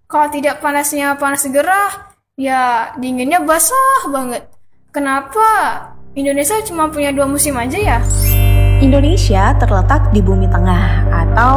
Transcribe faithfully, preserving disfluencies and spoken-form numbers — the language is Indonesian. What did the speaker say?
Kalau tidak panasnya panas gerah, ya dinginnya basah banget. Kenapa Indonesia cuma punya dua musim aja ya? Indonesia terletak di bumi tengah atau